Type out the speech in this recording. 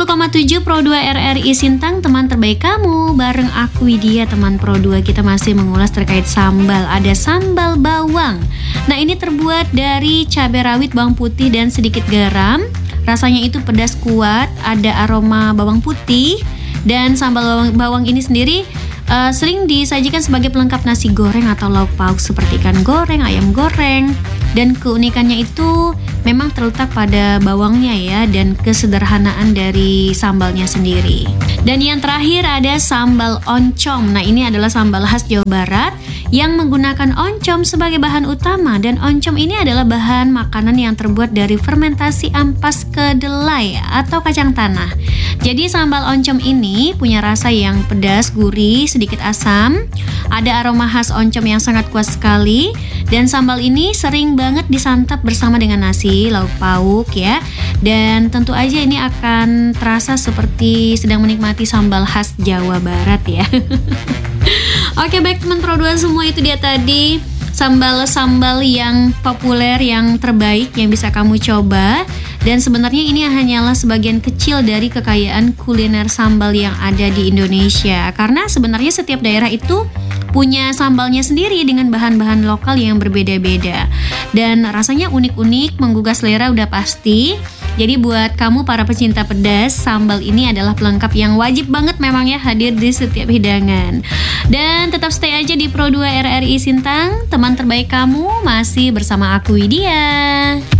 101,7 Pro 2 RRI Sintang, teman terbaik kamu. Bareng aku Widya, teman Pro 2. Kita masih mengulas terkait sambal. Ada sambal bawang. Nah, ini terbuat dari cabai rawit, bawang putih, dan sedikit garam. Rasanya itu pedas kuat, ada aroma bawang putih. Dan sambal bawang ini sendiri sering disajikan sebagai pelengkap nasi goreng atau lauk pauk seperti ikan goreng, ayam goreng. Dan keunikannya itu memang terletak pada bawangnya ya, dan kesederhanaan dari sambalnya sendiri. Dan yang terakhir ada sambal oncom. Nah, ini adalah sambal khas Jawa Barat yang menggunakan oncom sebagai bahan utama. Dan oncom ini adalah bahan makanan yang terbuat dari fermentasi ampas kedelai atau kacang tanah. Jadi sambal oncom ini punya rasa yang pedas, gurih, sedikit asam. Ada aroma khas oncom yang sangat kuat sekali. Dan sambal ini sering banget disantap bersama dengan nasi, lauk pauk ya. Dan tentu aja ini akan terasa seperti sedang menikmati sambal khas Jawa Barat ya. Oke, baik teman Pro 2 semua, itu dia tadi sambal-sambal yang populer, yang terbaik yang bisa kamu coba. Dan sebenarnya ini hanyalah sebagian kecil dari kekayaan kuliner sambal yang ada di Indonesia. Karena sebenarnya setiap daerah itu punya sambalnya sendiri dengan bahan-bahan lokal yang berbeda-beda. Dan rasanya unik-unik, menggugah selera udah pasti. Jadi buat kamu para pecinta pedas, sambal ini adalah pelengkap yang wajib banget memang ya hadir di setiap hidangan. Dan tetap stay aja di Pro 2 RRI Sintang, teman terbaik kamu, masih bersama aku Widya.